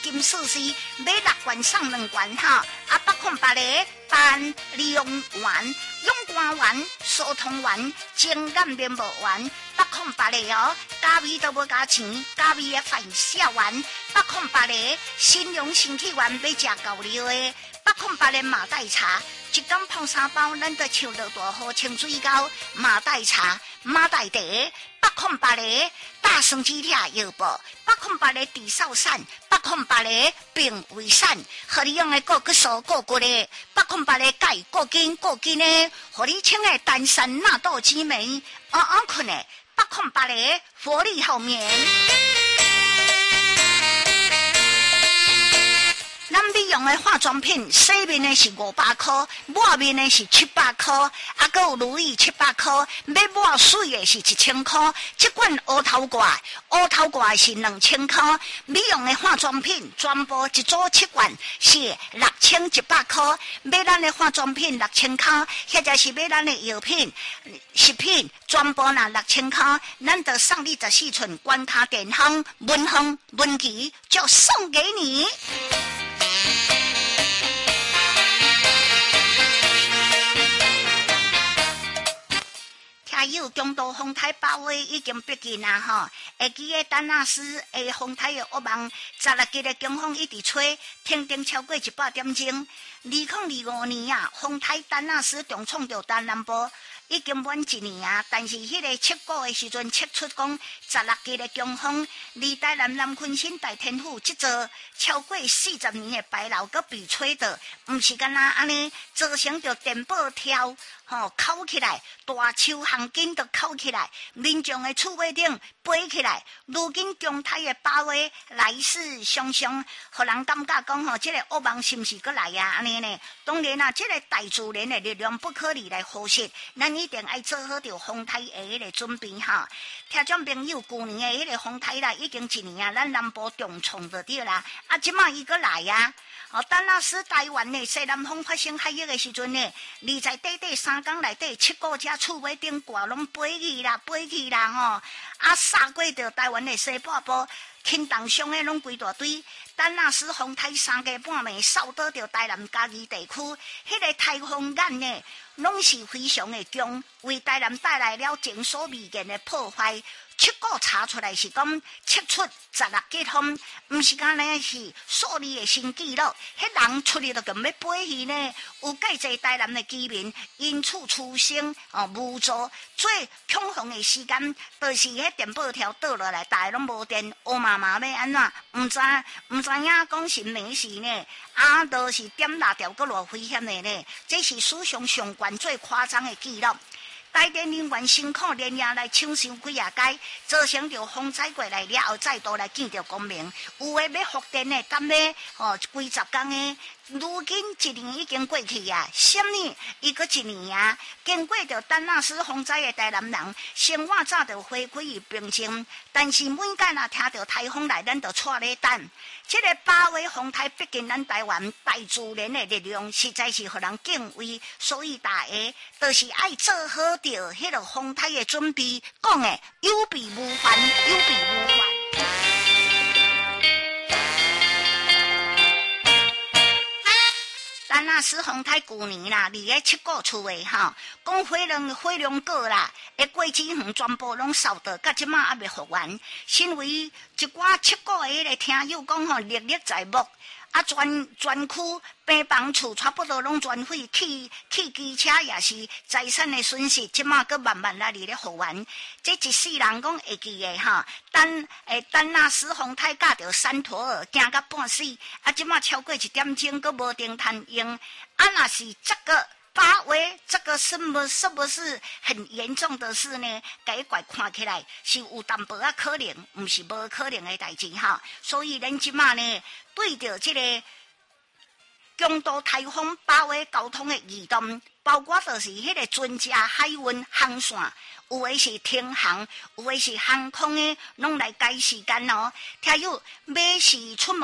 金属是买6罐送2罐哈，北控8个单利用丸、勇肝丸、疏通丸、精干面膜丸，北控8个哦，加味都无加钱，加味的反效丸，北控8个新荣身体丸要食够了的，北控8个马黛茶。一天泡3包，咱就唱到大河清水沟。马黛茶、马黛茶，808个大生肌贴药布，808个地扫散，808个病胃散，和你用的骨质素骨骨的，808个钙骨筋的，和你请的丹参纳豆激酶，困的808个活力后面。咱美容的化妆品，洗面的是500块，抹面的是700块，还有如意700块，要抹水的是1000块。这款乌头挂是2000块。美容的化妆品，全部一组7罐是6100块。买咱的化妆品6000块，或者是买咱的药品、食品，全部拿6000块。咱就送你14寸关卡电风、文具，就送给你。还有中度风台包围已经逼近啦吼，会记个丹纳斯的风台的恶梦，16级的强风一直吹，停电超过100点钟。2025年啊，风台丹纳斯重创着东南部。已经满1年啊，但是迄个测估的时阵测出讲16级的强风，离台南南昆新大天府这座超过40年的白楼阁被吹到，毋是干那安尼造成着电报跳扣起来，大树行紧都扣起来，民众的厝尾顶飞起来。如今强台的包围来势汹汹，互人感觉讲这个恶梦是毋是阁来啊？安尼呢？当然啊，这个大自然的力量不可以来忽视，咱一定要做好着风台的迄个准备哈。听众朋友，去年的迄个风台啦，已经1年啊，咱南部重创就对啦。即马伊阁来啊！丹纳斯台湾的西南风发生海域的时阵呢，20短3天内底7个只厝尾顶挂拢飞去啦吼！杀过着台湾的西半部，轻重伤的拢规大堆。丹纳斯风台3个半暝扫倒着台南嘉义地区，迄个台风眼呢，拢是非常的强，为台南带来了前所未见的破坏。7个查出来是讲测出16级风，毋是讲呢是数字的新纪录，迄人出去就咁要飞去呢。有介济台南的居民因此出生无助，最恐慌的时间，就是迄电报条倒落来，大家拢无电，乌麻麻要安怎？毋知影讲是没事呢？就是点蜡条阁偌危险的呢？这是史上上悬最夸张的纪录。台电人员辛苦连夜来抢修几啊街，造成着风灾过来了后，再度来见着公明。有诶要复电的，干要几十天的。如今1年已经过去啊，什么？伊阁1年啊！经过着丹纳斯风灾的台南人，生活早就回归于平静，但是每间啊听到台风来，咱就错咧等。这个包围风台逼近咱台湾，大自然的力量实在是互人敬畏，所以大家就是爱做好着迄个风台的准备，讲的有备无患，有备无患。丹纳斯风台去年啦，2个7个厝的哈，讲火龙果啦，的果子园全部拢扫到，到即马还未复原。身为一寡7个的迄个听友讲吼，历历在目。全区平房厝差不多拢全毁，去机车也是财产的损失，即马阁慢慢来咧复原。这一世人讲会记的哈，丹纳斯风台驾着山陀尔行到半死，即马超过1点钟阁无电通用，若是这个。包围这个是不是很严重的事呢？改看起来是有淡薄啊可能，不是无可能的代志哈。所以咱即马呢，对着这个强度台风包围交通的移动，包括就是迄个船只、海运航线，有的是停航，有的是航空的，拢来改时间哦。听有要是出门。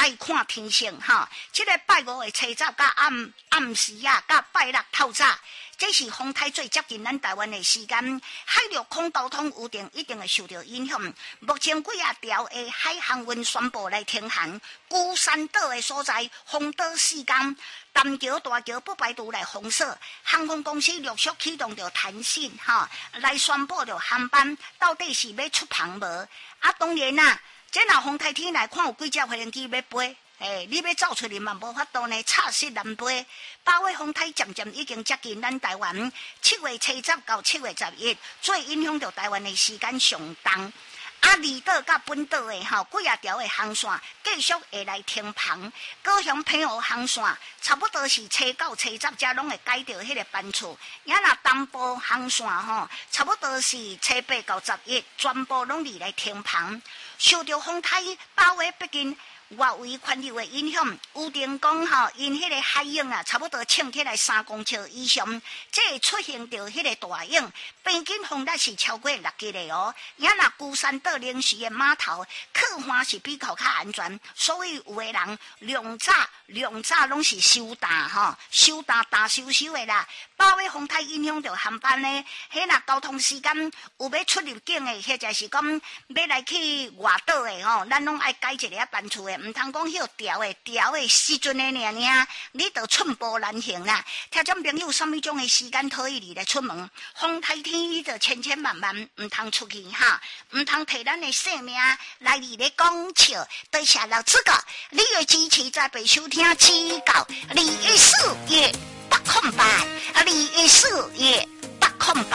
爱看天星哈。这个拜五的初早甲暗时啊，甲拜六透早。这是风台最接近咱台湾的时间，海陆空交通有一定会受到影响。目前几啊条的海航运宣布来停航，孤山岛的所在封岛4天，淡桥、大桥不排除来封锁。航空公司陆续启动着弹性来宣布着航班到底是要出航无？当然啦，这若风台天来看有几只飞行机要飞。你要走出去嘛，无法度呢，插翅难飞。8月风台渐渐已经接近咱台湾，7月初10到7月11，最影响到台湾的时间上重。离岛甲本岛的几啊条的航线继续会来停航。高雄澎湖航线差不多是初9、初10才拢会改掉迄个班次，也若东部航线差不多是初8到11，全部拢来停航。受到风台8月毕竟外围环流的影响，有电讲因迄个海涌差不多冲起来3公尺以上，这会出现着迄个大涌，平均风力是超过6级的哦。也若孤山岛临时的码头客环是比较安全，所以有的人量早拢是收淡收淡大收的啦。8月风台影响着航班呢，迄若交通时间有要出入境的，或者是讲要来去外岛的咱拢爱改一个班次的。唔通讲迄调的时阵的尔，你就寸步难行啦。听众朋友，什么种的时间可以你来出门？风台天你就千万唔通出去唔通摕咱的性命来你咧讲笑。多谢老师哥，你的支持在被收听指教，24月808，24月808。